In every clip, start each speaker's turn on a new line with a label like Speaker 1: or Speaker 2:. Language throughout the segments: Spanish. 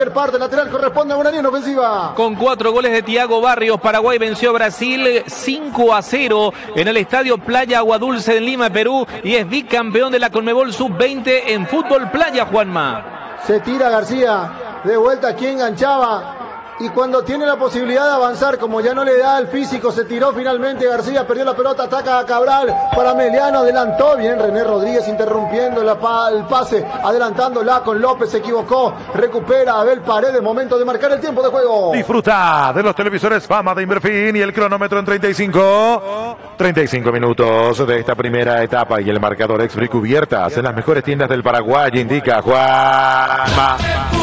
Speaker 1: Parte lateral corresponde a Guaraní en ofensiva.
Speaker 2: Con 4 goles de Thiago Barrios, Paraguay venció a Brasil 5-0 en el estadio Playa Aguadulce en Lima, Perú, y es bicampeón de la Conmebol Sub-20 en fútbol playa, Juanma.
Speaker 1: Se tira García, de vuelta aquí enganchaba. Y cuando tiene la posibilidad de avanzar, como ya no le da el físico, se tiró finalmente García, perdió la pelota, ataca a Cabral, para Meliano, adelantó bien René Rodríguez interrumpiendo el pase, adelantándola con López, se equivocó, recupera Abel Paredes, momento de marcar el tiempo de juego.
Speaker 3: Disfruta de los televisores Fama de Inverfin y el cronómetro en 35 minutos de esta primera etapa y el marcador Exfree cubiertas en las mejores tiendas del Paraguay, indica Juanma.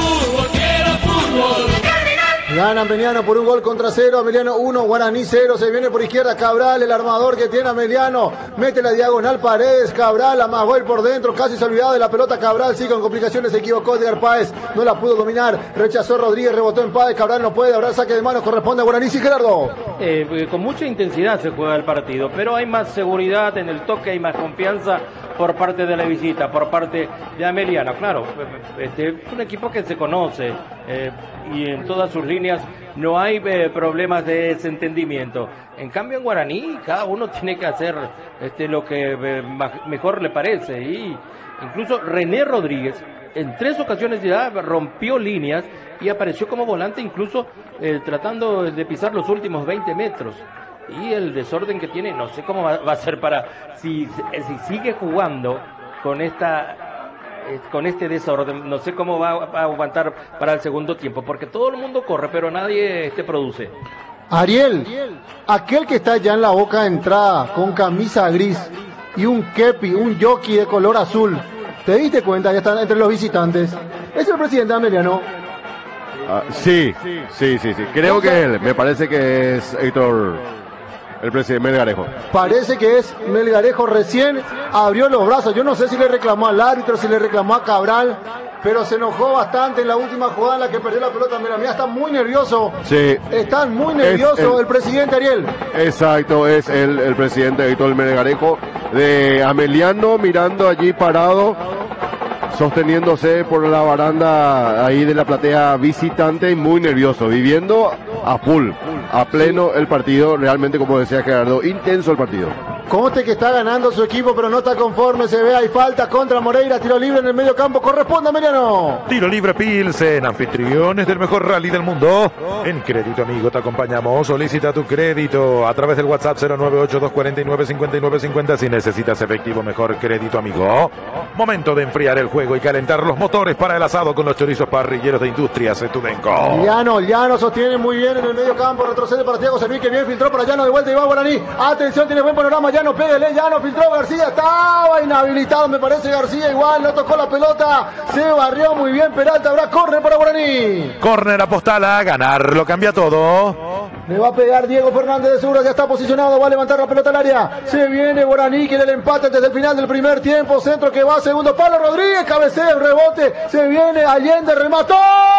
Speaker 1: Gana Meliano por 1-0, Meliano 1, Guaraní 0, se viene por izquierda Cabral, el armador que tiene a Meliano, mete la diagonal Paredes, Cabral, amagó él por dentro, casi se olvidaba de la pelota Cabral, sí con complicaciones, se equivocó Edgar Páez, no la pudo dominar, rechazó Rodríguez, rebotó en Páez, Cabral no puede, habrá saque de manos, corresponde a Guaraní, sí Gerardo.
Speaker 4: Con mucha intensidad se juega el partido, pero hay más seguridad en el toque, hay más confianza por parte de la visita, por parte de Ameliano. Claro, es un equipo que se conoce y en todas sus líneas no hay problemas de desentendimiento. En cambio en Guaraní cada uno tiene que hacer lo que mejor le parece, y incluso René Rodríguez en 3 ocasiones ya rompió líneas y apareció como volante, incluso tratando de pisar los últimos 20 metros. Y el desorden que tiene, no sé cómo va a ser para si sigue jugando con este desorden, no sé cómo va a aguantar para el segundo tiempo, porque todo el mundo corre, pero nadie produce.
Speaker 1: Ariel, aquel que está ya en la boca de entrada con camisa gris y un kepi, un jockey de color azul, ¿te diste cuenta? Ya están entre los visitantes. ¿Es el presidente Ameliano?
Speaker 5: Sí. Creo que él, me parece que es Héctor, el presidente Melgarejo.
Speaker 1: Parece que es Melgarejo, recién abrió los brazos. Yo no sé si le reclamó al árbitro, si le reclamó a Cabral, pero se enojó bastante en la última jugada en la que perdió la pelota. Mira, está muy nervioso.
Speaker 5: Sí.
Speaker 1: Está muy nervioso el presidente Ariel.
Speaker 5: Exacto, es el presidente Héctor Melgarejo de Ameliano, mirando allí parado, sosteniéndose por la baranda ahí de la platea visitante, y muy nervioso, viviendo a full, a pleno el partido, realmente, como decía Gerardo, intenso el partido.
Speaker 1: Conste que está ganando su equipo, pero no está conforme, se ve, hay falta contra Moreira, tiro libre en el medio campo, corresponde a Meliano.
Speaker 3: Tiro libre Pilsen, anfitriones del mejor rally del mundo. En Crédito Amigo te acompañamos, solicita tu crédito a través del WhatsApp 098-249-5950 si necesitas efectivo. Mejor Crédito Amigo. Momento de enfriar el juego y calentar los motores para el asado con los chorizos parrilleros de Industrias Estudenco.
Speaker 1: Llano sostiene muy bien en el medio campo, retrocede para Thiago Servín, que bien filtró para Llano, de vuelta y va Guaraní. Atención, tiene buen panorama, Llano, pégale, Llano filtró, García estaba inhabilitado, me parece García, igual no tocó la pelota, se barrió muy bien Peralta, habrá córner para Guaraní.
Speaker 3: Córner apostala, ganar lo cambia todo.
Speaker 1: Le va a pegar Diego Fernández de Zurdo, ya está posicionado, va a levantar la pelota al área, se viene Guaraní, quiere el empate desde el final del primer tiempo, centro que va, segundo palo, Rodríguez, cabecea, el rebote, se viene Allende, remató,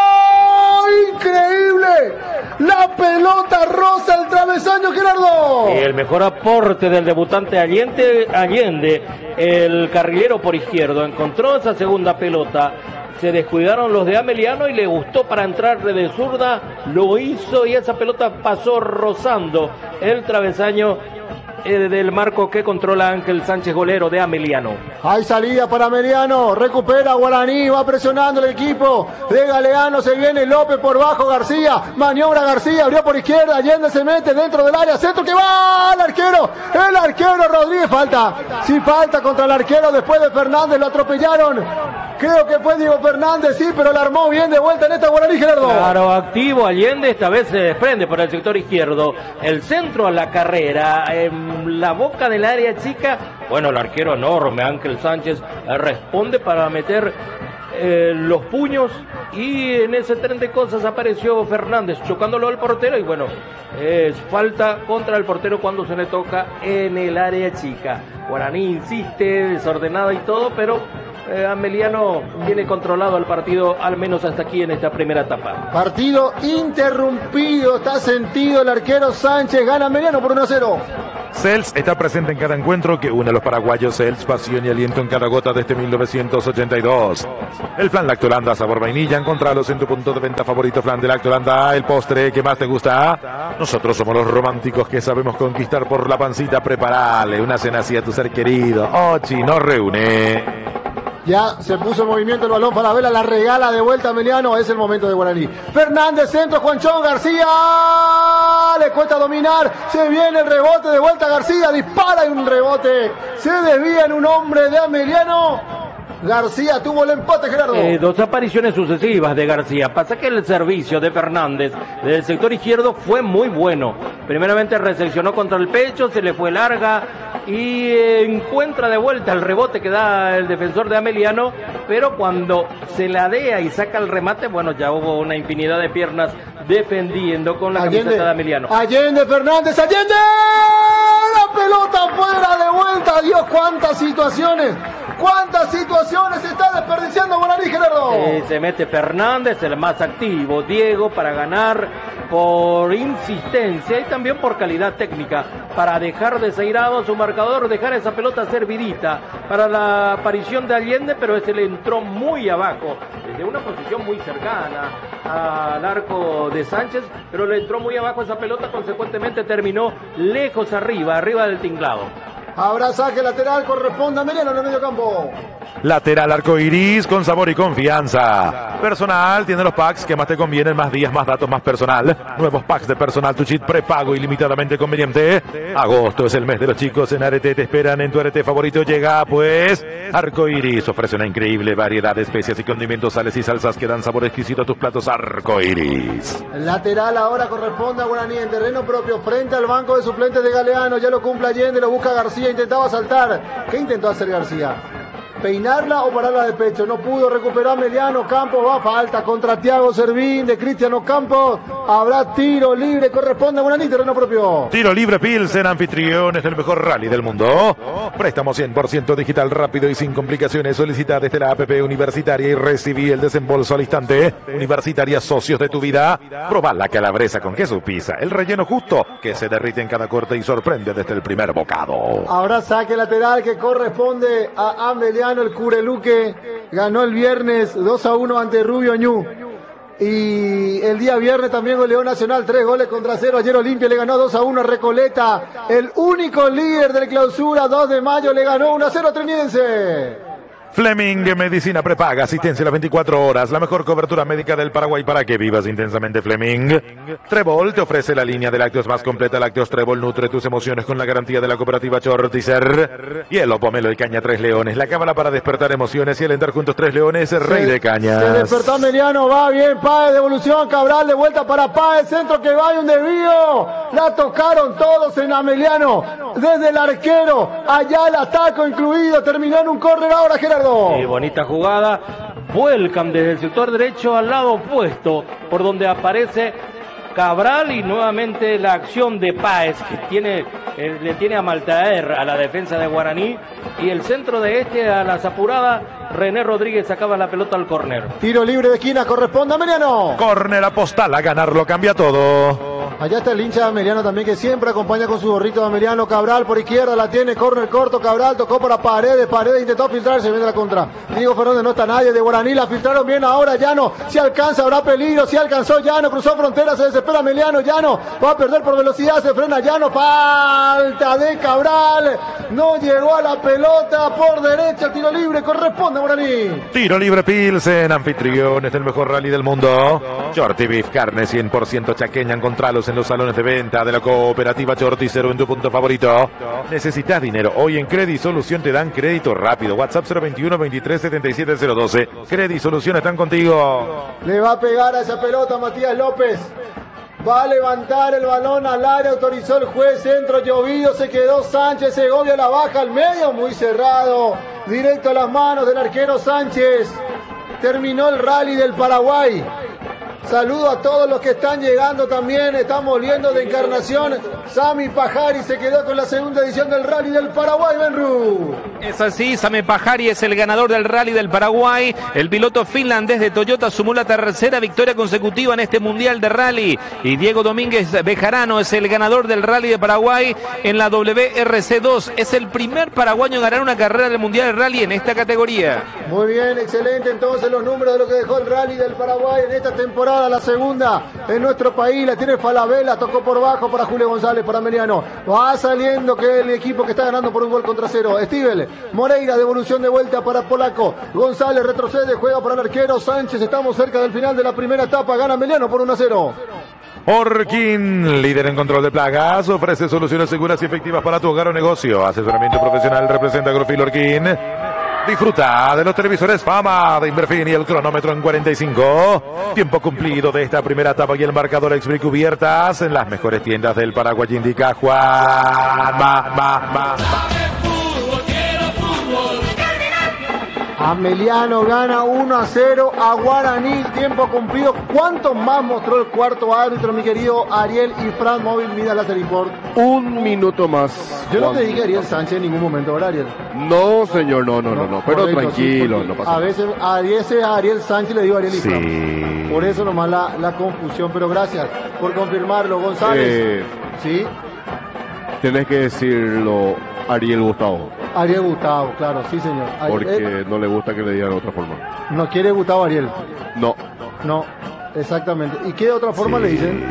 Speaker 1: increíble, la pelota rosa el travesaño, Gerardo.
Speaker 4: El mejor aporte del debutante Allende, el carrilero por izquierdo, encontró esa segunda pelota. Se descuidaron los de Ameliano y le gustó para entrar de zurda, lo hizo y esa pelota pasó rozando el travesaño del marco que controla Ángel Sánchez, golero de Ameliano.
Speaker 1: Hay salida para Ameliano, recupera Guaraní, va presionando el equipo de Galeano, se viene López por bajo, García, maniobra García, abrió por izquierda, Allende se mete dentro del área, centro que va al arquero, el arquero Rodríguez, falta contra el arquero después de Fernández, lo atropellaron. Creo que fue Diego Fernández, sí, pero la armó bien de vuelta en esta Guaraní, Gerardo.
Speaker 4: Claro, activo Allende, esta vez se desprende por el sector izquierdo. El centro a la carrera, en la boca del área chica. Bueno, el arquero enorme, Ángel Sánchez, responde para meter los puños, y en ese tren de cosas apareció Fernández chocándolo al portero, y bueno, es falta contra el portero cuando se le toca en el área chica. Guaraní insiste, desordenada y todo, pero Ameliano tiene controlado el partido, al menos hasta aquí en esta primera etapa.
Speaker 1: Partido interrumpido, está sentido el arquero Sánchez, gana Ameliano por 1-0.
Speaker 3: Cels está presente en cada encuentro que une a los paraguayos. Cels, pasión y aliento en cada gota desde 1982. El flan Lactolanda sabor vainilla, encontralos en tu punto de venta favorito. Flan de Lactolanda, el postre que más te gusta. Nosotros somos los románticos que sabemos conquistar por la pancita. Preparale una cena así a tu ser querido. Ochi nos reúne.
Speaker 1: Ya se puso en movimiento el balón para Vela, la regala de vuelta Emiliano, es el momento de Guaraní. Fernández, centro, Juanchón, García, le cuesta dominar, se viene el rebote de vuelta García, dispara y un rebote, se desvía en un hombre de Emiliano. García tuvo el empate, Gerardo.
Speaker 4: Dos apariciones sucesivas de García. Pasa que el servicio de Fernández del sector izquierdo fue muy bueno. Primeramente recepcionó contra el pecho, se le fue larga y encuentra de vuelta el rebote que da el defensor de Ameliano, pero cuando se ladea y saca el remate, bueno, ya hubo una infinidad de piernas defendiendo con la camiseta de Ameliano.
Speaker 1: Allende, Fernández, Allende, la pelota fuera de vuelta. Dios, cuántas situaciones está desperdiciando Guaraní, Gerardo.
Speaker 4: Se mete Fernández, el más activo, Diego, para ganar por insistencia y también por calidad técnica, para dejar desairado a su marcador, dejar esa pelota servidita para la aparición de Allende, pero ese le entró muy abajo, desde una posición muy cercana al arco de Sánchez, pero le entró muy abajo esa pelota, consecuentemente terminó lejos arriba del tinglado.
Speaker 1: Habrá saque lateral, corresponde a Emiliano en el medio campo.
Speaker 3: Lateral arcoiris con sabor y confianza. Personal tiene los packs que más te convienen, más días, más datos, más personal. Nuevos packs de personal Tuchit prepago ilimitadamente conveniente. Agosto es el mes de los chicos en Arete, te esperan en tu Arete favorito. Llega pues Arcoiris, ofrece una increíble variedad de especias y condimentos, sales y salsas que dan sabor exquisito a tus platos. Arcoiris.
Speaker 1: Lateral ahora corresponde a Guaraní en terreno propio frente al banco de suplentes de Galeano. Ya lo cumple Allende, lo busca García, intentaba saltar. ¿Qué intentó hacer García? Peinarla o pararla de pecho, no pudo, recuperar Emiliano Campos, va falta contra Thiago Servín de Cristiano Campos, habrá tiro libre, corresponde a Guaraní, terreno propio.
Speaker 3: Tiro libre Pilsen, anfitriones del mejor rally del mundo. Préstamo 100% digital, rápido y sin complicaciones. Solicita desde la APP Universitaria y recibí el desembolso al instante. Universitaria, socios de tu vida. Probá la calabresa con queso pizza, el relleno justo que se derrite en cada corte y sorprende desde el primer bocado.
Speaker 1: Ahora saque lateral que corresponde a Ameliano. El Cureluque ganó el viernes 2-1 ante Rubio Ñu. Y el día viernes también goleó Nacional 3-0. Ayer Olimpia le ganó 2-1 a Recoleta. El único líder del clausura, 2 de mayo, le ganó 1-0 a Trinidense.
Speaker 3: Fleming, medicina prepaga, asistencia a las 24 horas, la mejor cobertura médica del Paraguay para que vivas intensamente. Fleming. Trébol te ofrece la línea de lácteos más completa. Lácteos Trébol nutre tus emociones con la garantía de la cooperativa Chortizer. Hielo, pomelo y caña 3 Leones, la cámara para despertar emociones y alentar juntos 3 Leones, rey de cañas.
Speaker 1: Se despertó Emiliano, va bien, Páez, devolución, Cabral de vuelta para Páez, centro que va y un desvío. La tocaron todos en Emiliano, desde el arquero, allá el ataco incluido, terminó en un córner ahora, Gerardo.
Speaker 4: Bonita jugada, vuelcan desde el sector derecho al lado opuesto, por donde aparece Cabral y nuevamente la acción de Páez, que le tiene a maltraer a la defensa de Guaraní, y el centro de a las apuradas, René Rodríguez sacaba la pelota al córner.
Speaker 1: Tiro libre de esquina, corresponde a Emiliano.
Speaker 3: Córner a Postal, a ganarlo cambia todo.
Speaker 1: Allá está el hincha de Ameliano también, que siempre acompaña con su gorrito de Ameliano. Cabral por izquierda, la tiene, córner corto, Cabral tocó para Paredes intentó filtrarse, viene la contra. Diego Fernández, no está nadie de Guaraní, la filtraron bien ahora, Llano, si alcanza, habrá peligro, si alcanzó Llano, cruzó frontera, se desespera Ameliano, Llano, va a perder por velocidad, se frena Llano, falta de Cabral, no llegó a la pelota, por derecha, tiro libre, corresponde a Guaraní.
Speaker 3: Tiro libre Pilsen, anfitriones del mejor rally del mundo. Shorty Beef, carne 100% chaqueña, encontralos en los salones de venta de la cooperativa Chortizer en tu punto favorito. ¿Necesitas dinero? Hoy en Credit Solución te dan crédito rápido. WhatsApp 021 23 77 012. Credit Solución están contigo.
Speaker 1: Le va a pegar a esa pelota Matías López. Va a levantar el balón al área, autorizó el juez, centro llovido, se quedó Sánchez, Segovia la baja al medio, muy cerrado, directo a las manos del arquero Sánchez. Terminó el rally del Paraguay. Saludo a todos los que están llegando también. Estamos viendo de Encarnación. Sami Pajari se quedó con la segunda edición del Rally del Paraguay, Benru.
Speaker 2: Es así, Sami Pajari es el ganador del Rally del Paraguay. El piloto finlandés de Toyota sumó la tercera victoria consecutiva en este Mundial de Rally. Y Diego Domínguez Bejarano es el ganador del Rally de Paraguay en la WRC2. Es el primer paraguayo en ganar una carrera del Mundial de Rally en esta categoría.
Speaker 1: Muy bien, excelente entonces los números de lo que dejó el Rally del Paraguay en esta temporada, la segunda en nuestro país. La tiene Falabella, tocó por bajo para Julio González, para Ameliano. Va saliendo que el equipo que está ganando por un gol contra cero. Stivel, Moreira, devolución de vuelta para Polaco. González retrocede, juega para el arquero Sánchez. Estamos cerca del final de la primera etapa. Gana Ameliano por 1-0.
Speaker 3: Orkin, líder en control de plagas, ofrece soluciones seguras y efectivas para tu hogar o negocio. Asesoramiento profesional, representa Agrofil Orkin. Disfruta de los televisores Fama de Inverfin y el cronómetro en 45. Tiempo cumplido de esta primera etapa y el marcador ex cubiertas en las mejores tiendas del Paraguay, indica Juan.
Speaker 1: Ameliano gana 1-0 a Guaraní, tiempo cumplido. ¿Cuánto más mostró el cuarto árbitro, mi querido Ariel y Fran Móvil Mida Láser Import?
Speaker 5: 1 minuto más.
Speaker 1: Yo no te dije Ariel Sánchez en ningún momento, ¿verdad, Ariel?
Speaker 5: No, señor, no. Pero
Speaker 1: correcto,
Speaker 5: tranquilo,
Speaker 1: sí,
Speaker 5: no pasa
Speaker 1: a
Speaker 5: nada.
Speaker 1: veces a Ariel Sánchez le digo Ariel y Fran.
Speaker 3: Sí.
Speaker 1: Por eso nomás la confusión, pero gracias por confirmarlo, González. ¿Sí?
Speaker 5: Tenés que decirlo, Ariel Gustavo,
Speaker 1: Ariel Gustavo, claro, sí, señor.
Speaker 5: porque no le gusta que le digan de otra forma.
Speaker 1: No quiere Gustavo Ariel.
Speaker 5: No.
Speaker 1: No, exactamente. ¿Y qué de otra forma le dicen?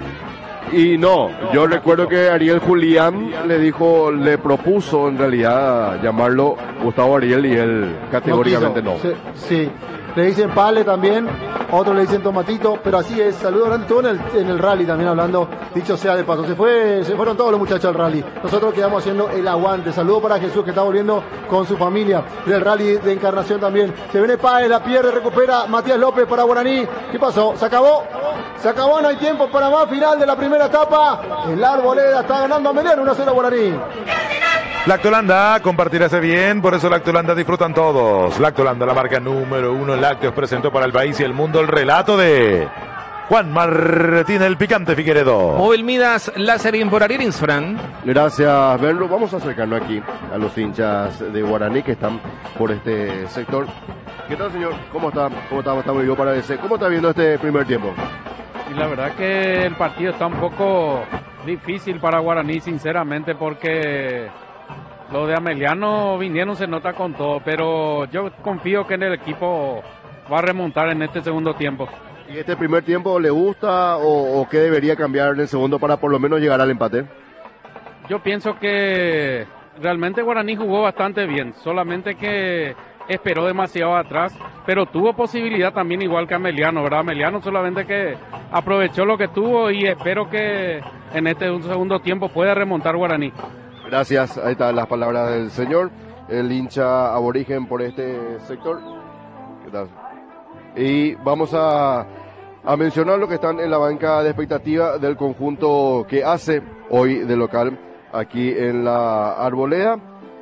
Speaker 5: Y no, yo recuerdo que Ariel Julián le propuso en realidad llamarlo Gustavo Ariel y él categóricamente no.
Speaker 1: Sí, le dicen Pale también, otros le dicen Tomatito, pero así es. Saludos grande, estuvo en el rally también hablando, dicho sea de paso. Se fueron todos los muchachos al rally. Nosotros quedamos haciendo el aguante. Saludos para Jesús, que está volviendo con su familia del rally de Encarnación también. Se viene Pale, la pierde, recupera Matías López para Guaraní. ¿Qué pasó? ¿Se acabó? Se acabó, no hay tiempo para más. Final de la primera etapa. El Arboleda está ganando a Ameliano 1-0 Guaraní.
Speaker 3: Lactolanda, compartirse bien, por eso Lactolanda disfrutan todos. Lactolanda, la marca número 1 en lácteos, presentó para el país y el mundo el relato de Juan Martín el Picante Figueredo.
Speaker 2: Móvil Midas Láser por Ariel Insfran.
Speaker 5: Gracias, Berlo. Vamos a acercarnos aquí a los hinchas de Guaraní que están por este sector. ¿Qué tal, señor? ¿Cómo está? Está muy bien para ese. ¿Cómo está viendo este primer tiempo?
Speaker 6: Y la verdad que el partido está un poco difícil para Guaraní, sinceramente, porque lo de Ameliano vinieron, se nota con todo, pero yo confío que en el equipo va a remontar en este segundo tiempo.
Speaker 5: ¿Y este primer tiempo le gusta o qué debería cambiar en el segundo para por lo menos llegar al empate?
Speaker 6: Yo pienso que realmente Guaraní jugó bastante bien, solamente que esperó demasiado atrás, pero tuvo posibilidad también igual que Ameliano, ¿verdad? Ameliano solamente que aprovechó lo que tuvo y espero que en este segundo tiempo pueda remontar Guaraní.
Speaker 5: Gracias, ahí están las palabras del señor, el hincha aborigen por este sector. ¿Qué tal? Y vamos a mencionar lo que están en la banca de expectativa del conjunto que hace hoy de local aquí en la Arboleda,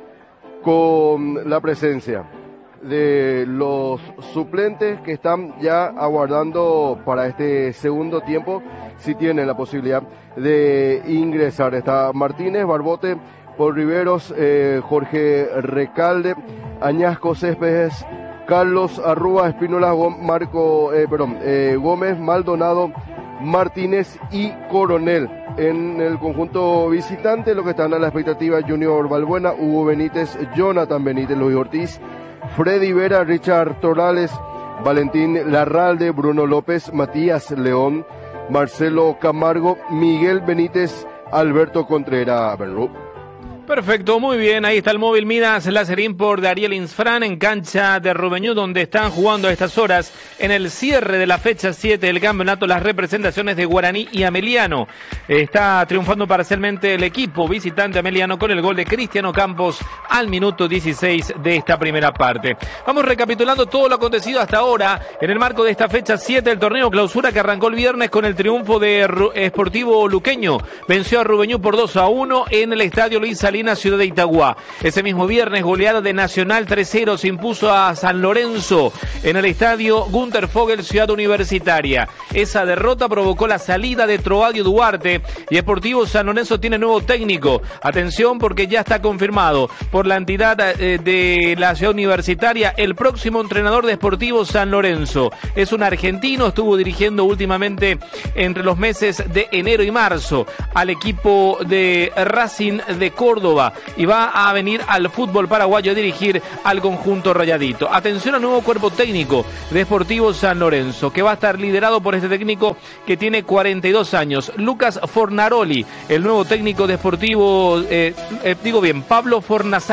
Speaker 5: con la presencia de los suplentes que están ya aguardando para este segundo tiempo, si tienen la posibilidad de ingresar. Está Martínez, Barbote, Paul Riveros, Jorge Recalde, Añasco Céspedes, Carlos Arrúa, Espínola, Gómez, Maldonado, Martínez y Coronel. En el conjunto visitante, lo que están a la expectativa: Junior Balbuena, Hugo Benítez, Jonathan Benítez, Luis Ortiz, Freddy Vera, Richard Torales, Valentín Larralde, Bruno López, Matías León, Marcelo Camargo, Miguel Benítez, Alberto Contreras.
Speaker 2: Perfecto, muy bien, ahí está el Móvil Midas Láser Import de Ariel Insfran en cancha de Rubeñú, donde están jugando a estas horas en el cierre de la fecha 7 del campeonato las representaciones de Guaraní y Ameliano. Está triunfando parcialmente el equipo visitante Ameliano con el gol de Cristiano Campos al minuto 16 de esta primera parte. Vamos recapitulando todo lo acontecido hasta ahora en el marco de esta fecha 7 del torneo clausura, que arrancó el viernes con el triunfo de Sportivo Luqueño. Venció a Rubeñú por 2-1 en el estadio Luis Salí Salinas, Ciudad de Itagua. Ese mismo viernes, goleada de Nacional 3-0 se impuso a San Lorenzo en el estadio Gunter Fogel, Ciudad Universitaria. Esa derrota provocó la salida de Troadio Duarte y Sportivo San Lorenzo tiene nuevo técnico. Atención, porque ya está confirmado por la entidad de la Ciudad Universitaria el próximo entrenador de Sportivo San Lorenzo. Es un argentino, estuvo dirigiendo últimamente entre los meses de enero y marzo al equipo de Racing de Córdoba y va a venir al fútbol paraguayo a dirigir al conjunto rayadito. Atención al nuevo cuerpo técnico de Sportivo San Lorenzo, que va a estar liderado por este técnico que tiene 42 años, Lucas Fornaroli, el nuevo técnico de Sportivo, Pablo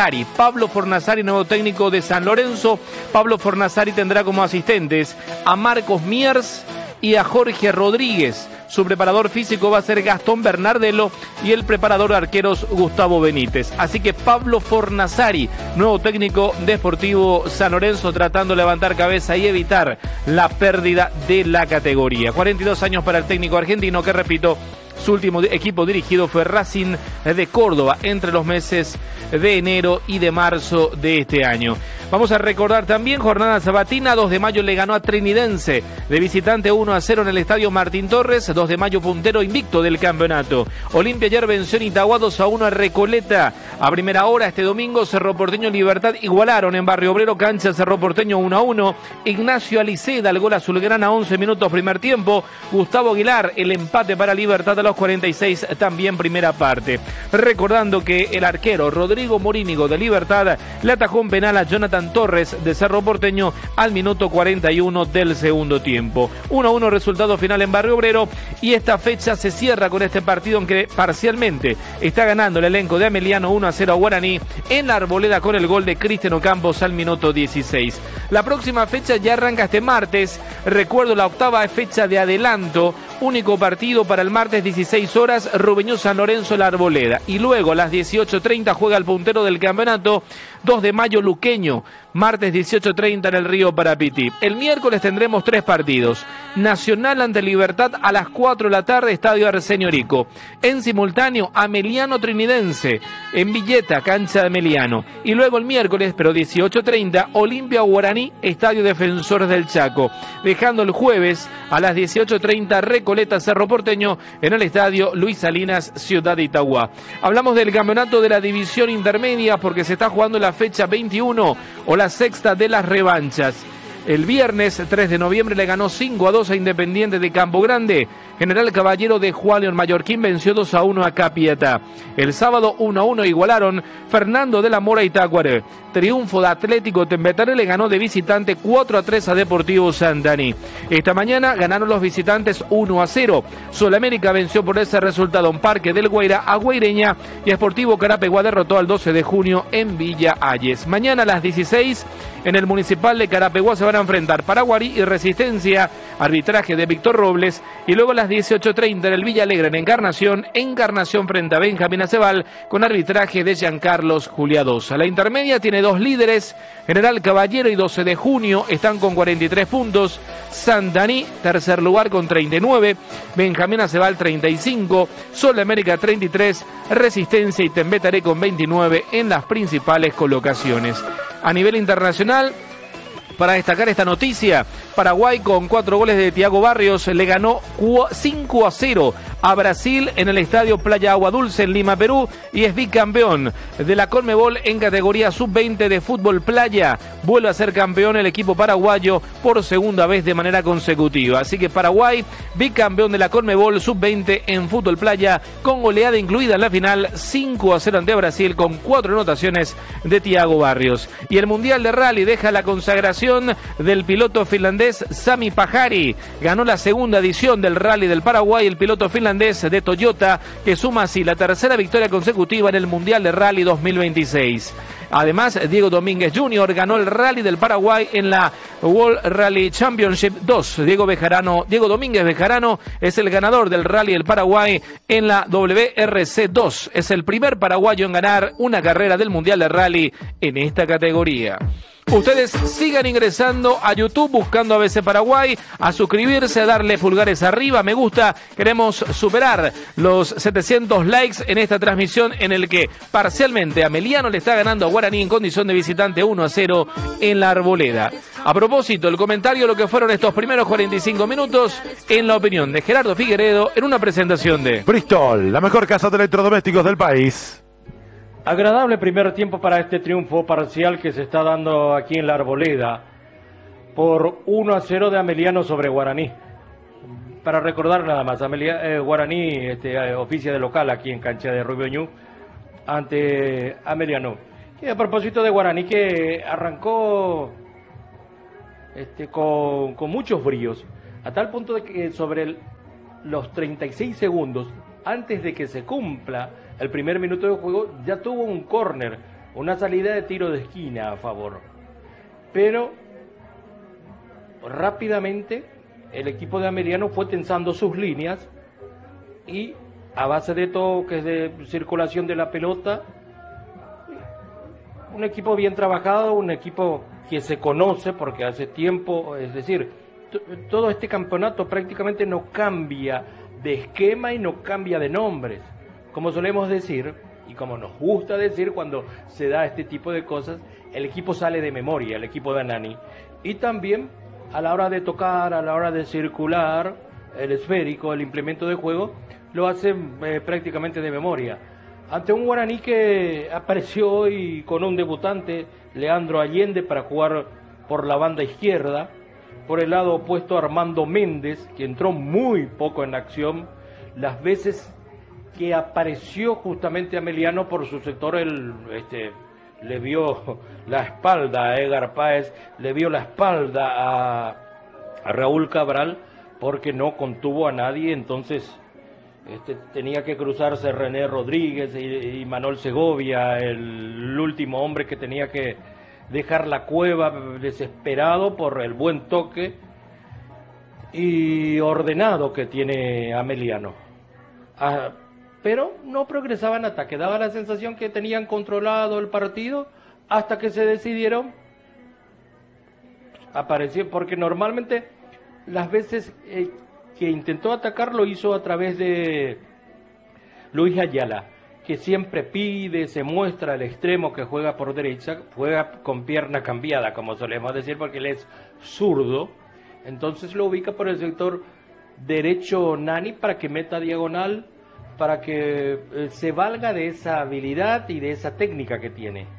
Speaker 2: Fornazari, nuevo técnico de San Lorenzo. Pablo Fornazari tendrá como asistentes a Marcos Miers y a Jorge Rodríguez. Su preparador físico va a ser Gastón Bernardelo y el preparador de arqueros Gustavo Benítez. Así que Pablo Fornazari, nuevo técnico de Sportivo San Lorenzo, tratando de levantar cabeza y evitar la pérdida de la categoría. 42 años para el técnico argentino que, repito, su último equipo dirigido fue Racing de Córdoba entre los meses de enero y de marzo de este año. Vamos a recordar también jornada sabatina. 2 de mayo le ganó a Trinidense de visitante 1-0 en el estadio Martín Torres. 2 de mayo puntero invicto del campeonato. Olimpia ayer venció en Itagua 2-1 a Recoleta. A primera hora este domingo Cerro Porteño y Libertad igualaron en Barrio Obrero, cancha Cerro Porteño 1-1. Ignacio Aliceda el gol azulgrana 11 minutos primer tiempo. Gustavo Aguilar el empate para Libertad a los 46 también primera parte. Recordando que el arquero Rodrigo Morínigo de Libertad le atajó un penal a Jonathan Torres de Cerro Porteño al minuto 41 del segundo tiempo. 1-1 resultado final en Barrio Obrero, y esta fecha se cierra con este partido en que parcialmente está ganando el elenco de Ameliano 1-0 a Guaraní en la Arboleda con el gol de Cristian Ocampos al minuto 16. La próxima fecha ya arranca este martes. Recuerdo, la octava fecha de adelanto, único partido para el martes 16 horas, Rubeños San Lorenzo la Arboleda, y luego a las 18:30 juega el puntero del campeonato 2 de mayo Luqueño, martes 18:30 en el Río Parapití. El miércoles tendremos 3 partidos. Nacional ante Libertad a las 4 de la tarde, Estadio Arsenio Rico. En simultáneo, Ameliano Trinidense en Villeta, cancha de Ameliano. Y luego el miércoles, pero 18:30, Olimpia Guaraní, Estadio Defensores del Chaco. Dejando el jueves a las 18:30, Recoleta Cerro Porteño en el Estadio Luis Salinas, Ciudad de Itagua. Hablamos del campeonato de la división intermedia porque se está jugando la fecha 21 o la sexta de las revanchas. El viernes 3 de noviembre le ganó 5-2 a Independiente de Campo Grande. General Caballero de Juan León Mallorquín venció 2-1 a Capiatá. El sábado 1-1 igualaron Fernando de la Mora y Tacuaré. Triunfo de Atlético Tembetaré le ganó de visitante 4-3 a Deportivo Santaní. Esta mañana ganaron los visitantes 1-0. Solamérica venció por ese resultado en Parque del Guaira a Guaireña, y Sportivo Carapeguá derrotó al 12 de junio en Villa Ayes. Mañana a las 16 en el Municipal de Carapeguá se van a enfrentar Paraguarí y Resistencia, arbitraje de Víctor Robles, y luego a las 18:30 en el Villa Alegre en Encarnación frente a Benjamín Acebal con arbitraje de Giancarlos Juliadosa. La intermedia tiene 2 líderes, General Caballero y 12 de junio están con 43 puntos, Santaní tercer lugar con 39, Benjamín Acebal 35, Sol América 33, Resistencia y Tembetaré con 29 en las principales colocaciones. A nivel internacional, para destacar esta noticia, Paraguay con 4 goles de Thiago Barrios le ganó 5-0 a Brasil en el estadio Playa Agua Dulce en Lima, Perú, y es bicampeón de la Conmebol en categoría sub-20 de fútbol playa. Vuelve a ser campeón el equipo paraguayo por segunda vez de manera consecutiva. Así que Paraguay, bicampeón de la Conmebol sub-20 en fútbol playa, con goleada incluida en la final 5-0 ante Brasil con 4 anotaciones de Thiago Barrios. Y el Mundial de Rally deja la consagración del piloto finlandés Sami Pajari. Ganó la segunda edición del Rally del Paraguay el piloto finlandés de Toyota, que suma así la tercera victoria consecutiva en el Mundial de Rally 2026. Además, Diego Domínguez Jr. ganó el Rally del Paraguay en la World Rally Championship 2. Diego Domínguez Bejarano es el ganador del Rally del Paraguay en la WRC 2. Es el primer paraguayo en ganar una carrera del Mundial de Rally en esta categoría. Ustedes sigan ingresando a YouTube, buscando ABC Paraguay, a suscribirse, a darle pulgares arriba, me gusta. Queremos superar los 700 likes en esta transmisión en el que parcialmente Ameliano le está ganando a Guaraní en condición de visitante 1-0 en la Arboleda. A propósito, el comentario de lo que fueron estos primeros 45 minutos en la opinión de Gerardo Figueredo en una presentación de
Speaker 3: Bristol, la mejor casa de electrodomésticos del país.
Speaker 4: Agradable primer tiempo para este triunfo parcial que se está dando aquí en la Arboleda por 1-0 de Ameliano sobre Guaraní. Para recordar nada más, Guaraní oficia de local aquí en cancha de Rubio Ñu ante Ameliano. Y a propósito de Guaraní, que arrancó con muchos bríos, a tal punto de que sobre los 36 segundos, antes de que se cumpla el primer minuto de juego, ya tuvo un córner, una salida de tiro de esquina a favor. Pero rápidamente el equipo de Ameliano fue tensando sus líneas y a base de toques, de circulación de la pelota, un equipo bien trabajado, un equipo que se conoce porque hace tiempo, es decir, todo este campeonato prácticamente no cambia de esquema y no cambia de nombres. Como solemos decir, y como nos gusta decir cuando se da este tipo de cosas, el equipo sale de memoria, el equipo de Anani. Y también a la hora de tocar, a la hora de circular, el esférico, el implemento de juego, lo hace prácticamente de memoria. Ante un Guaraní que apareció hoy con un debutante, Leandro Allende, para jugar por la banda izquierda. Por el lado opuesto, Armando Méndez, que entró muy poco en acción. Las veces que apareció justamente Ameliano por su sector, le vio la espalda a Edgar Páez, le vio la espalda a Raúl Cabral, porque no contuvo a nadie. Entonces tenía que cruzarse René Rodríguez y Manuel Segovia, el último hombre que tenía que dejar la cueva desesperado por el buen toque y ordenado que tiene Ameliano. Pero no progresaba en ataque, daba la sensación que tenían controlado el partido hasta que se decidieron aparecer, porque normalmente las veces que intentó atacar lo hizo a través de Luis Ayala, que siempre pide, se muestra el extremo que juega por derecha, juega con pierna cambiada, como solemos decir, porque él es zurdo. Entonces lo ubica por el sector derecho Nani para que meta diagonal, para que se valga de esa habilidad y de esa técnica que tiene.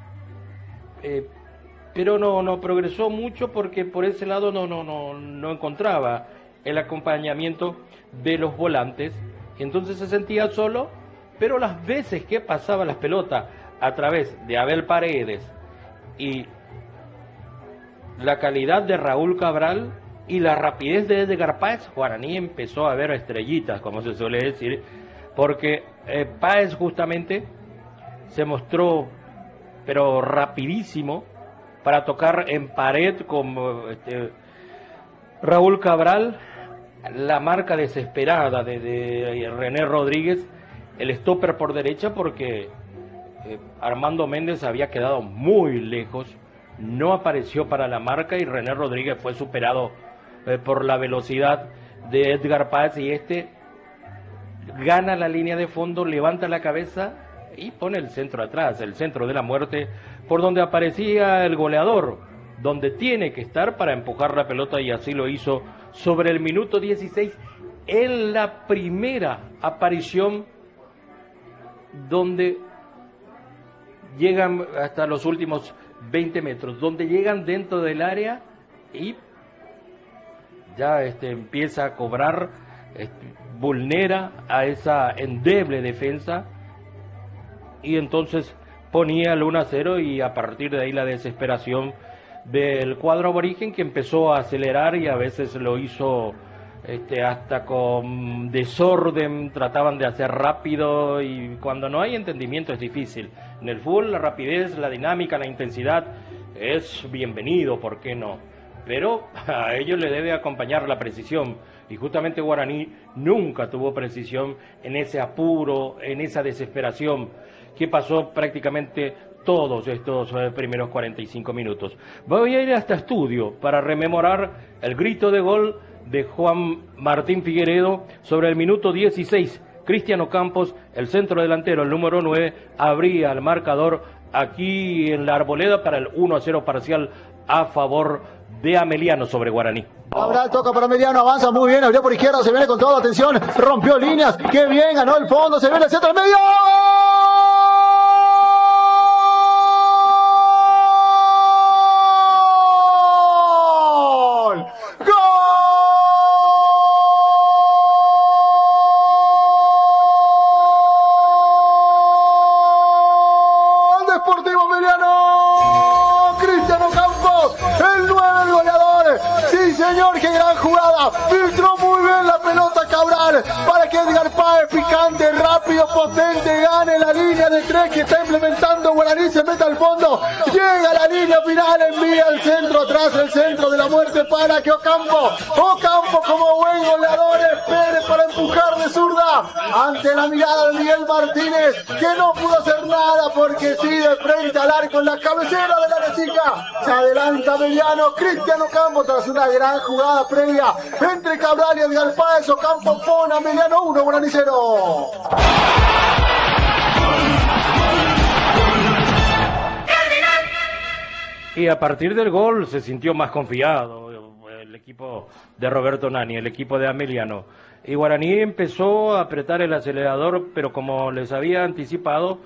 Speaker 4: Pero no progresó mucho porque por ese lado no encontraba el acompañamiento de los volantes, y entonces se sentía solo. Pero las veces que pasaba las pelotas a través de Abel Paredes y la calidad de Raúl Cabral y la rapidez de Edgar Páez, Guaraní empezó a ver estrellitas, como se suele decir, porque Páez justamente se mostró pero rapidísimo para tocar en pared con Raúl Cabral, la marca desesperada de René Rodríguez, el stopper por derecha, porque Armando Méndez había quedado muy lejos, no apareció para la marca y René Rodríguez fue superado por la velocidad de Edgar Páez, y gana la línea de fondo, levanta la cabeza y pone el centro atrás, el centro de la muerte, por donde aparecía el goleador, donde tiene que estar para empujar la pelota, y así lo hizo sobre el minuto 16 en la primera aparición, donde llegan hasta los últimos 20 metros, donde llegan dentro del área y ya empieza a cobrar, vulnera a esa endeble defensa, y entonces ponía el 1-0, y a partir de ahí la desesperación del cuadro aborigen, que empezó a acelerar y a veces lo hizo hasta con desorden, trataban de hacer rápido, y cuando no hay entendimiento es difícil. En el fútbol la rapidez, la dinámica, la intensidad es bienvenido, ¿por qué no? Pero a ellos le debe acompañar la precisión, y justamente Guaraní nunca tuvo precisión en ese apuro, en esa desesperación, que pasó prácticamente todos estos primeros 45 minutos. Voy a ir hasta estudio para rememorar el grito de gol de Juan Martín Figueredo sobre el minuto 16. Cristiano Campos, el centro delantero, el número 9, abría el marcador aquí en la Arboleda para el 1-0 parcial a favor de Ameliano sobre Guaraní.
Speaker 1: Cabral toca para Ameliano, avanza muy bien, abrió por izquierda, se viene con toda la atención, rompió líneas, qué bien, ganó el fondo, se viene el centro al medio. Filtró muy bien la pelota Cabral para que Edgar Páez, picante, rápido, potente, gane la línea de 3 que está implementando Guaraní, se mete al fondo, llega a la línea final, envía el centro atrás, el centro de la muerte para que Ocampo como buen goleador espere para empujar de zurda ante la mirada de Miguel Martínez, que no pudo hacer nada porque sigue frente al arco en la cabecera de la chica. Se adelanta Ameliano, Cristiano Campos tras una gran jugada previa entre Cabral y Edgar Páez. Ocampo pone a Ameliano 1, Guaraní 0.
Speaker 4: Y a partir del gol se sintió más confiado el equipo de Roberto Nani, el equipo de Ameliano. Y Guaraní empezó a apretar el acelerador, pero como les había anticipado,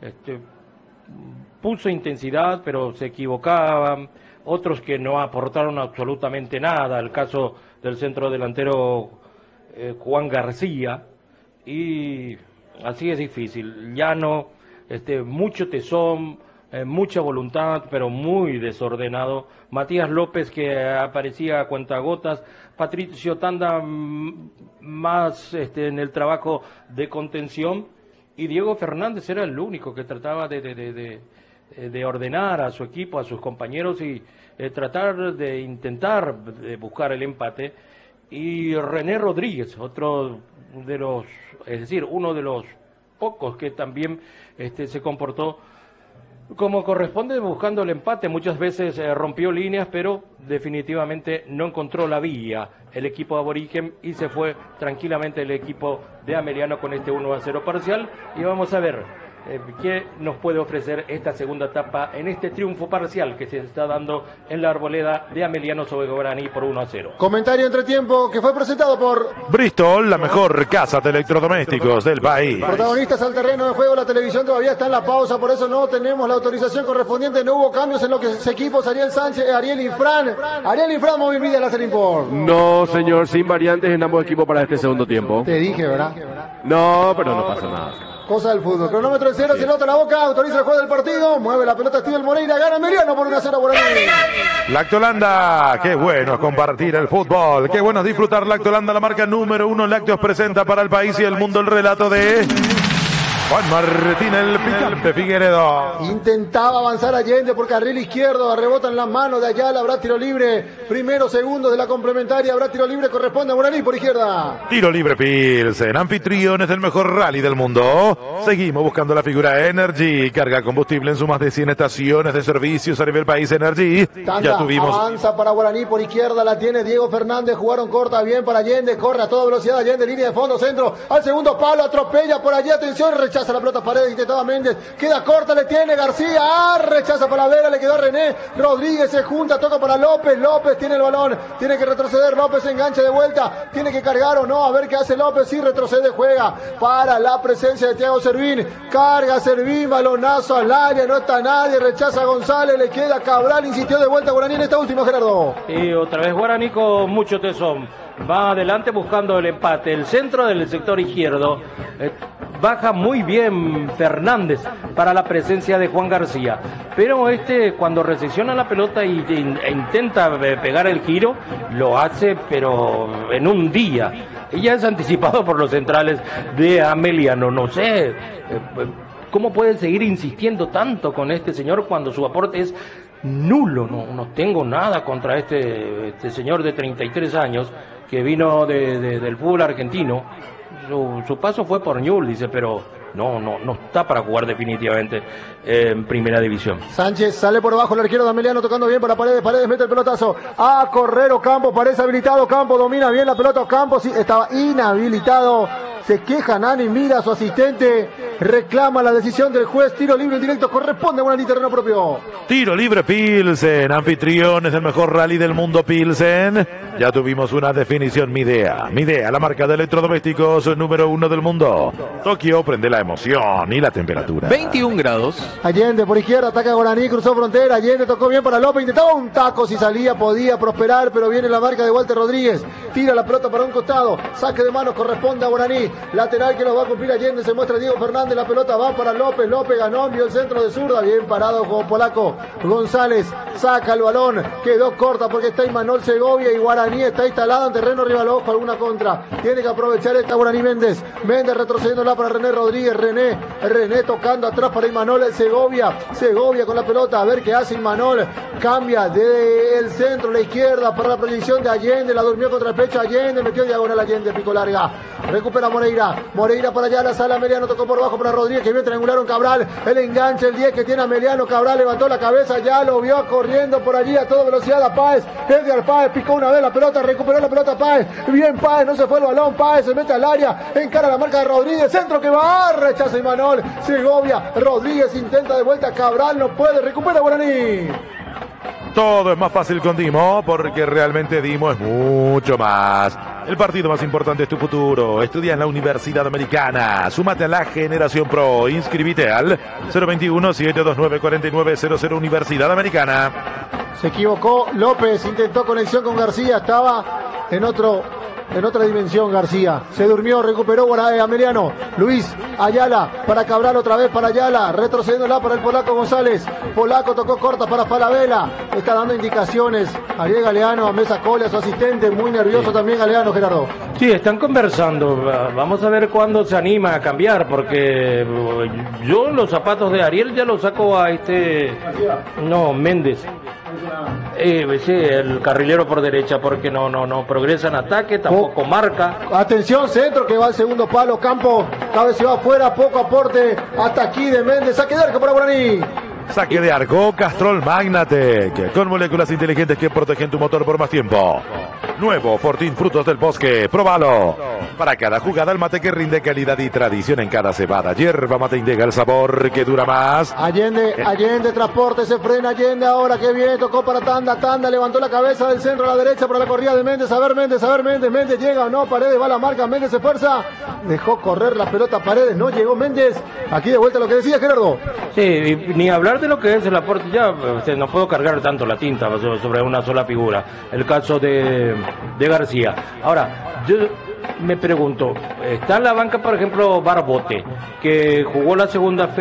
Speaker 4: puso intensidad, pero se equivocaban. Otros que no aportaron absolutamente nada, el caso del centro delantero Juan García, y así es difícil. Llano, mucho tesón, mucha voluntad, pero muy desordenado. Matías López, que aparecía a cuentagotas. Patricio Tanda, más en el trabajo de contención. Y Diego Fernández era el único que trataba de ordenar a su equipo, a sus compañeros, y tratar de intentar buscar el empate. Y René Rodríguez, otro de los, es decir, uno de los pocos que también se comportó como corresponde buscando el empate. Muchas veces rompió líneas, pero definitivamente no encontró la vía el equipo aborigen y se fue tranquilamente el equipo de Ameliano con este 1-0 parcial. Y vamos a ver qué nos puede ofrecer esta segunda etapa en este triunfo parcial que se está dando en la Arboleda de Ameliano sobre Guaraní por 1-0.
Speaker 1: Comentario entretiempo que fue presentado por
Speaker 3: Bristol, la mejor casa de electrodomésticos del país.
Speaker 1: Protagonistas al terreno de juego, la televisión todavía está en la pausa, por eso no tenemos la autorización correspondiente, no hubo cambios en los equipos. Ariel Sánchez, Ariel Infran, Móvil Media, Láser Import.
Speaker 5: No, señor, sin variantes en ambos equipos para este segundo tiempo.
Speaker 1: Te dije, ¿verdad?
Speaker 5: No, pero no pasa nada.
Speaker 1: Cosa del fútbol. Cronómetro en 0, se nota la boca, autoriza el juego del partido, mueve la pelota Steven Moreira, gana Ameliano por 1-0 Guaraní.
Speaker 3: Lactolanda, qué bueno compartir el fútbol, qué bueno disfrutar Lactolanda, la marca número 1 lácteos presenta para el país y el mundo el relato de Juan Martín el picante Figueredo.
Speaker 1: Intentaba avanzar Allende por carril izquierdo, rebota en las manos de Ayala, habrá tiro libre, primero, segundo de la complementaria, habrá tiro libre, corresponde a Guaraní por izquierda.
Speaker 3: Tiro libre Pilsen, anfitriones del mejor rally del mundo. Seguimos buscando la figura Energy, carga combustible en sus más de 100 estaciones de servicios a nivel país Energy.
Speaker 1: Tanda,
Speaker 3: ya tuvimos.
Speaker 1: Avanza para Guaraní por izquierda, la tiene Diego Fernández, jugaron corta, bien para Allende, corre a toda velocidad Allende, línea de fondo, centro, al segundo palo, atropella por allí, atención, rechaza la pelota Paredes, intentaba Méndez, queda corta, le tiene García, rechaza para Vera, le quedó a René, Rodríguez se junta, toca para López, López tiene el balón, tiene que retroceder, López se engancha de vuelta, tiene que cargar o no, a ver qué hace López, sí retrocede, juega para la presencia de Thiago Servín, carga Servín, balonazo al área, no está nadie, rechaza a González, le queda Cabral, insistió de vuelta Guaraní en esta última, Gerardo.
Speaker 4: Y otra vez Guaraní con mucho tesón, va adelante buscando el empate, el centro del sector izquierdo, baja muy bien Fernández para la presencia de Juan García, pero cuando recepciona la pelota e intenta pegar el giro, lo hace pero en un día, y ya es anticipado por los centrales de Ameliano. No sé cómo pueden seguir insistiendo tanto con este señor cuando su aporte es nulo. No tengo nada contra este señor de 33 años que vino del fútbol argentino. Su paso fue por Newell's, dice, pero no está para jugar definitivamente en primera división.
Speaker 1: Sánchez sale por abajo, el arquero de Ameliano tocando bien para Paredes mete el pelotazo, a correr Ocampo, parece habilitado, Ocampo domina bien la pelota, Ocampo sí, estaba inhabilitado, se queja Nani, mira a su asistente, reclama la decisión del juez, tiro libre en directo, corresponde a Guaraní, terreno propio.
Speaker 3: Tiro libre Pilsen, anfitriones del mejor rally del mundo Pilsen. Ya tuvimos una definición, Midea, la marca de electrodomésticos número 1 del mundo. Tokio prende la emoción y la temperatura.
Speaker 2: 21 grados.
Speaker 1: Allende por izquierda, ataca Guaraní, cruzó frontera, Allende tocó bien para López, intentaba un taco, si salía podía prosperar, pero viene la marca de Walter Rodríguez, tira la pelota para un costado, saque de manos, corresponde a Guaraní, lateral que lo va a cumplir Allende, se muestra Diego Fernández, la pelota va para López ganó, envió el centro de zurda, bien parado como polaco, González saca el balón, quedó corta porque está Imanol Segovia y Guaraní está instalado en terreno rival, ojo, alguna contra, tiene que aprovechar esta Guaraní Méndez retrocediéndola para René Rodríguez, René tocando atrás para Imanol Segovia con la pelota, a ver qué hace Imanol, cambia del centro a la izquierda para la proyección de Allende, la durmió contra el pecho Allende, metió diagonal Allende, pico larga, recupera Moreira para allá, la sala Ameliano tocó por abajo para Rodríguez, que bien triangularon Cabral, el enganche, el 10 que tiene Ameliano, Cabral levantó la cabeza, ya lo vio corriendo por allí a toda velocidad a Páez, Edgar Páez picó una vez la pelota, recuperó la pelota Páez, bien Páez, no se fue el balón, Páez se mete al área, encara la marca de Rodríguez, centro que va, rechaza Imanol Segovia, Rodríguez intenta de vuelta, Cabral no puede, recupera Guaraní.
Speaker 3: Todo es más fácil con Dimo, porque realmente Dimo es mucho más. El partido más importante es tu futuro. Estudia en la Universidad Americana. Súmate a la Generación Pro. Inscribite al 021-729-4900 Universidad Americana.
Speaker 1: Se equivocó López, intentó conexión con García, estaba en otra dimensión García, se durmió, recuperó Ameliano, Luis Ayala para Cabral, otra vez para Ayala, retrocediéndola para el polaco González, polaco tocó corta para Falabella, está dando indicaciones Ariel Galeano a Mesa Cola, su asistente, muy nervioso también Galeano, Gerardo.
Speaker 4: Sí, están conversando, vamos a ver cuándo se anima a cambiar, porque yo los zapatos de Ariel ya los saco a Méndez. El carrilero por derecha, porque no progresa en ataque, tampoco marca.
Speaker 1: Atención, centro que va al segundo palo, Campo, cabeceó afuera, poco aporte, hasta aquí de Méndez, saque de arco para Guaraní.
Speaker 3: Saque de arco, Castrol Magnatec, con moléculas inteligentes que protegen tu motor por más tiempo. Nuevo Fortín Frutos del Bosque, próbalo. Para cada jugada el mate que rinde calidad y tradición en cada cebada. Yerba mate integra el sabor que dura más.
Speaker 1: Allende, transporte, se frena Allende ahora, que viene, tocó para Tanda, levantó la cabeza del centro a la derecha para la corrida de Méndez, a ver Méndez llega o no, Paredes va a la marca, Méndez se fuerza, dejó correr la pelota Paredes, no llegó Méndez, aquí de vuelta lo que decía Gerardo.
Speaker 4: Sí, ni hablar de lo que es el aporte, ya no puedo cargar tanto la tinta sobre una sola figura, el caso de García. Ahora, yo me pregunto, está en la banca por ejemplo Barbote, que jugó la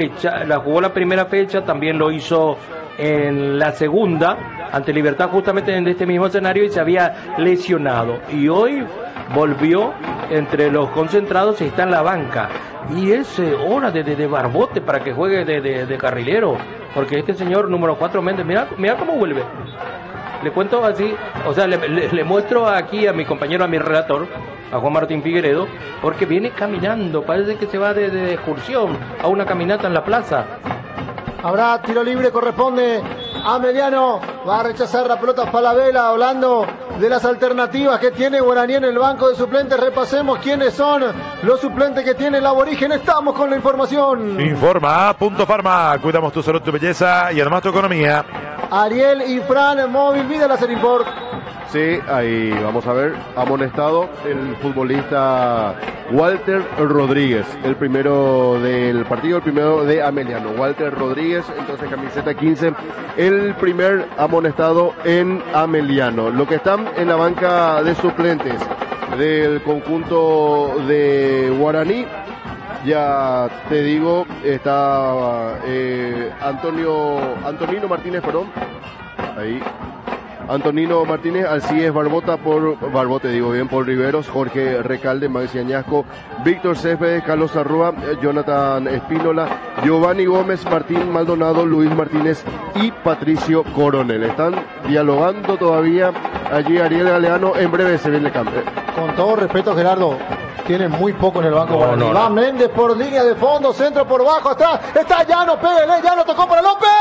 Speaker 4: primera fecha, también lo hizo en la segunda ante Libertad justamente en este mismo escenario y se había lesionado y hoy volvió entre los concentrados y está en la banca y es hora de Barbote para que juegue de carrilero, porque este señor número 4 Méndez, mira cómo vuelve. Le cuento así, o sea, le muestro aquí a mi compañero, a mi relator, a Juan Martín Figueredo, porque viene caminando, parece que se va de excursión a una caminata en la plaza.
Speaker 1: Habrá tiro libre, corresponde a Ameliano, va a rechazar la pelota Falabella, hablando de las alternativas que tiene Guaraní en el banco de suplentes. Repasemos quiénes son los suplentes que tiene el Aborigen, estamos con la información.
Speaker 3: Informa Punto Farma, cuidamos tu salud, tu belleza y además tu economía.
Speaker 1: Ariel y Fran, móvil, vida láser import.
Speaker 5: Sí, ahí vamos a ver, amonestado el futbolista Walter Rodríguez, el primero del partido, el primero de Ameliano. Walter Rodríguez, entonces camiseta 15, el primer amonestado en Ameliano. Lo que están en la banca de suplentes del conjunto de Guaraní, ya te digo, está Antonino Martínez, ahí. Antonino Martínez, Alcides por Riveros, Jorge Recalde, Maxi Añasco, Víctor Céspedes, Carlos Arrua, Jonathan Espínola, Giovanni Gómez, Martín Maldonado, Luis Martínez y Patricio Coronel. Están dialogando todavía allí Ariel Galeano. En breve se viene el cambio.
Speaker 1: Con todo respeto, Gerardo, tiene muy poco en el banco.
Speaker 3: No.
Speaker 1: Va Méndez por línea de fondo, centro por bajo, atrás, está Llano, pégale, Llano tocó para López.